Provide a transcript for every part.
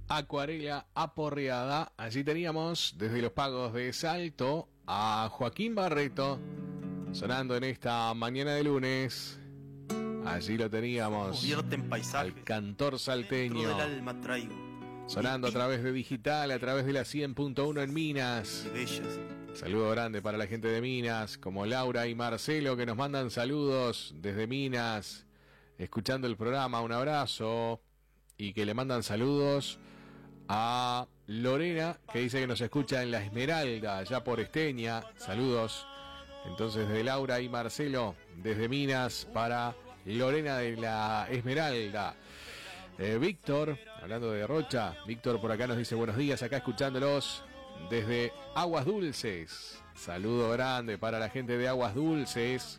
Acuarela Aporreada. Allí teníamos desde los pagos de Salto a Joaquín Barreto sonando en esta mañana de lunes. Allí lo teníamos al cantor salteño sonando a través de digital, a través de la 100.1 en Minas. Saludo grande para la gente de Minas, como Laura y Marcelo, que nos mandan saludos desde Minas, escuchando el programa. Un abrazo. Y que le mandan saludos a Lorena, que dice que nos escucha en La Esmeralda, allá por Esteña. Saludos entonces de Laura y Marcelo desde Minas para Lorena de La Esmeralda. Víctor, hablando de Rocha, Víctor por acá nos dice buenos días, acá escuchándolos desde Aguas Dulces. Saludo grande para la gente de Aguas Dulces.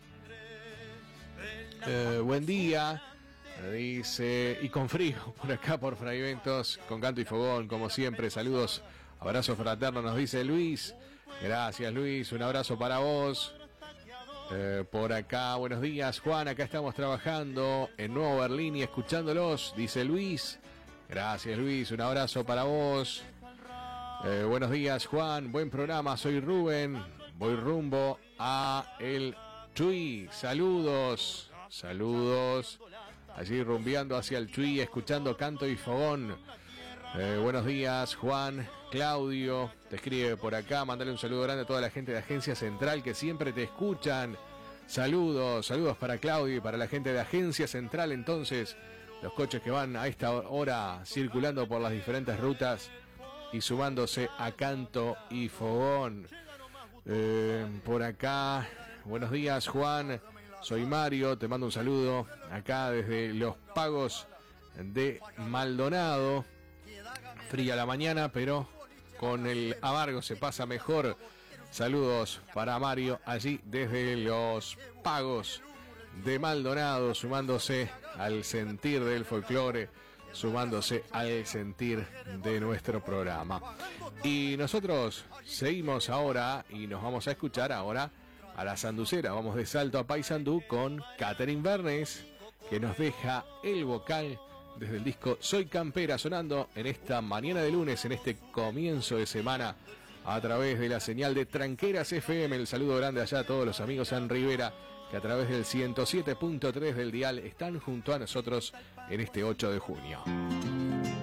Buen día. Dice, y con frío por acá por Fraiventos, con canto y fogón, como siempre. Saludos, abrazo fraterno, nos dice Luis. Gracias, Luis, un abrazo para vos. Por acá, buenos días, Juan, acá estamos trabajando en Nuevo Berlín y escuchándolos, dice Luis. Gracias, Luis, un abrazo para vos. Buenos días, Juan, buen programa, soy Rubén, voy rumbo a el Chuy. Saludos, saludos. Allí rumbeando hacia el Chuy, escuchando canto y fogón. Buenos días, Juan. Claudio te escribe por acá. Mándale un saludo grande a toda la gente de Agencia Central que siempre te escuchan. Saludos, saludos para Claudio y para la gente de Agencia Central. Entonces, los coches que van a esta hora circulando por las diferentes rutas y sumándose a canto y fogón. Por acá, buenos días, Juan. Soy Mario, te mando un saludo acá desde los pagos de Maldonado. Fría la mañana, pero con el amargo se pasa mejor. Saludos para Mario allí desde los pagos de Maldonado, sumándose al sentir del folclore, sumándose al sentir de nuestro programa. Y nosotros seguimos ahora y nos vamos a escuchar ahora a la sanducera. Vamos de Salto a Paysandú con Catherine Bernes, que nos deja el vocal desde el disco Soy Campera, sonando en esta mañana de lunes, en este comienzo de semana, a través de la señal de Tranqueras FM. El saludo grande allá a todos los amigos en Rivera, que a través del 107.3 del dial están junto a nosotros en este 8 de junio.